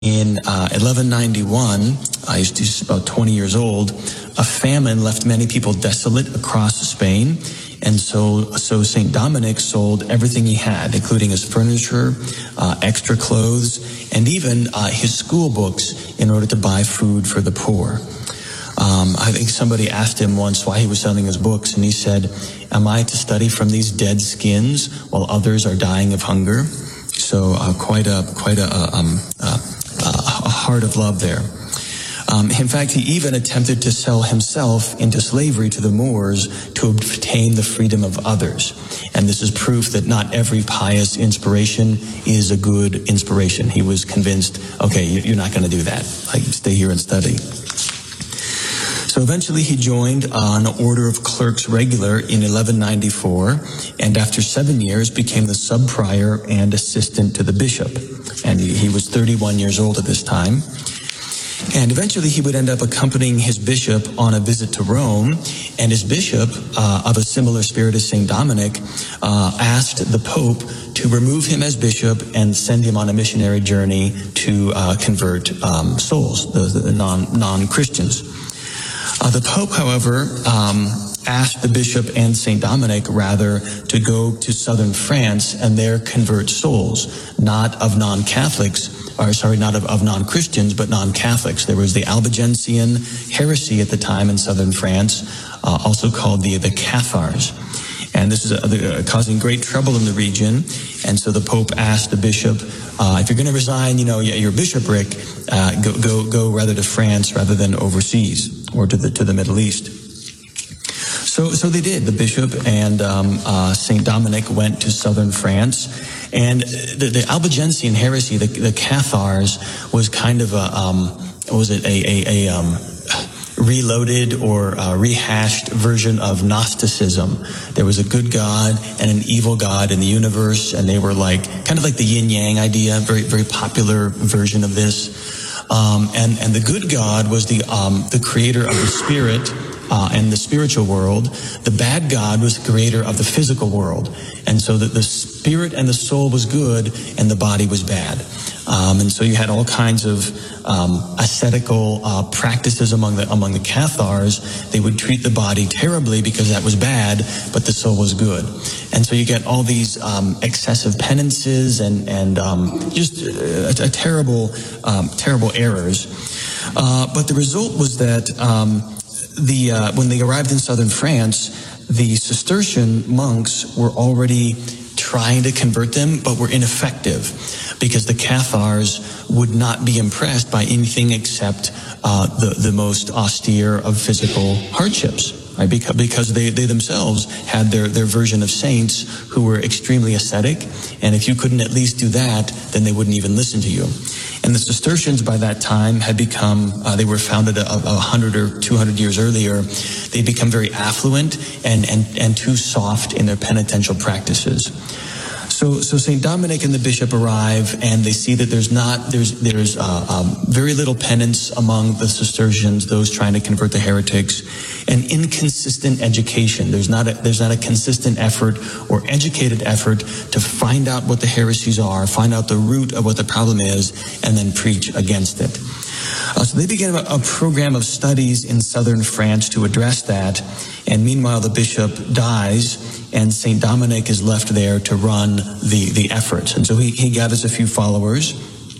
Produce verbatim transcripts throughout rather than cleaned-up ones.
In uh, eleven ninety-one, I was just about twenty years old, a famine left many people desolate across Spain, and so so Saint Dominic sold everything he had, including his furniture, uh, extra clothes, and even uh, his school books in order to buy food for the poor. Um, I think somebody asked him once why he was selling his books, and he said, "Am I to study from these dead skins while others are dying of hunger?" So uh, quite a quite a um, uh, a heart of love there. Um, in fact, he even attempted to sell himself into slavery to the Moors to obtain the freedom of others. And this is proof that not every pious inspiration is a good inspiration. He was convinced, okay, you're not going to do that. Like, stay here and study. So eventually he joined an order of clerks regular in eleven ninety-four, and after seven years became the sub-prior and assistant to the bishop. And he, he was thirty-one years old at this time. And eventually he would end up accompanying his bishop on a visit to Rome, and his bishop, uh, of a similar spirit as Saint Dominic, uh, asked the Pope to remove him as bishop and send him on a missionary journey to uh, convert um, souls, the, the non, non-Christians. Uh, the Pope, however, um, asked the bishop and Saint Dominic, rather, to go to southern France and there convert souls, not of non-Catholics, or sorry, not of, of non-Christians, but non-Catholics. There was the Albigensian heresy at the time in southern France, uh, also called the, the Cathars. And this is uh, causing great trouble in the region. And so the Pope asked the bishop, uh, if you're going to resign, you know, your bishopric, uh, go, go, go rather to France rather than overseas or to the, to the Middle East. So, so they did. The bishop and, um, uh, Saint Dominic went to southern France. And the, the Albigensian heresy, the, the Cathars, was kind of a, um, what was it, a, a, a, um, reloaded or uh, rehashed version of Gnosticism. There was a good God and an evil God in the universe, and they were like kind of like the yin-yang idea, very very popular version of this. Um, and and the good God was the um, the creator of the spirit uh, and the spiritual world. The bad God was the creator of the physical world, and so that the spirit and the soul was good and the body was bad. Um, and so you had all kinds of um, ascetical uh, practices among the among the Cathars. They would treat the body terribly because that was bad, but the soul was good. And so you get all these um, excessive penances and and um, just a, a terrible um, terrible errors. Uh, but the result was that um, the uh, when they arrived in southern France, the Cistercian monks were already trying to convert them, but were ineffective because the Cathars would not be impressed by anything except uh, the, the most austere of physical hardships, right? Because, because they, they themselves had their, their version of saints who were extremely ascetic, and if you couldn't at least do that, then they wouldn't even listen to you. And the Cistercians by that time had become, uh, they were founded a, a hundred or two hundred years earlier. They'd become very affluent and, and, and too soft in their penitential practices. So, so Saint Dominic and the bishop arrive, and they see that there's not, there's, there's uh, um, very little penance among the Cistercians, those trying to convert the heretics, and inconsistent education. There's not a, there's not a consistent effort or educated effort to find out what the heresies are, find out the root of what the problem is, and then preach against it. Uh, so they began a, a program of studies in southern France to address that, and meanwhile the bishop dies, and Saint Dominic is left there to run the, the efforts. And so he, he gathers a few followers,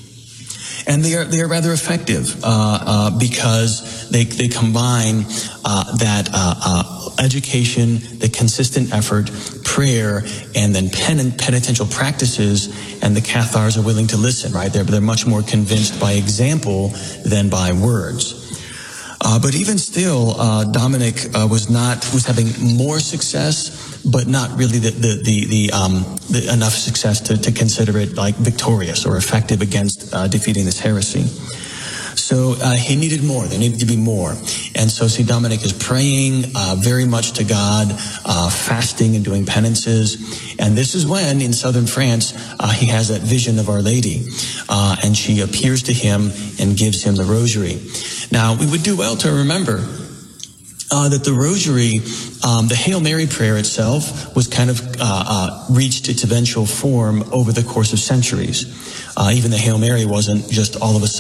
and they are they are rather effective uh, uh, because they they combine uh, that uh, uh, education, the consistent effort, prayer, and then pen- penitential practices. And the Cathars are willing to listen, right? They're they're much more convinced by example than by words. Uh, but even still, uh, Dominic uh, was not was having more success, but not really the the the, the, um, the enough success to, to consider it like victorious or effective against uh, defeating this heresy. So uh, he needed more. There needed to be more. And so Saint Dominic is praying uh, very much to God, uh, fasting and doing penances. And this is when, in southern France, uh, he has that vision of Our Lady. Uh, and she appears to him and gives him the rosary. Now, we would do well to remember Uh, that the Rosary, um, the Hail Mary prayer itself was kind of uh, uh, reached its eventual form over the course of centuries. Uh, even the Hail Mary wasn't just all of a sudden